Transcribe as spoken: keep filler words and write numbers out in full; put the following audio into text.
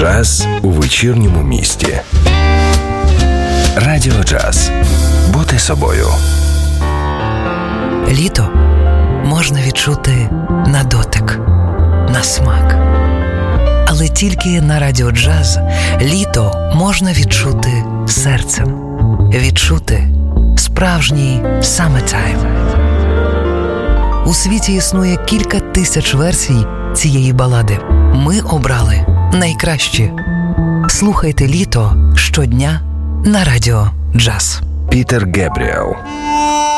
Джаз у вечірньому місті. Радіо Джаз. Бути собою. Літо можна відчути на дотик, на смак. Але тільки на Радіо Джаз літо можна відчути серцем. Відчути справжній summertime. У світі існує кілька тисяч версій цієї балади. Ми обрали найкращі. Слухайте літо щодня на Радіо Джаз. Пітер Гебріел.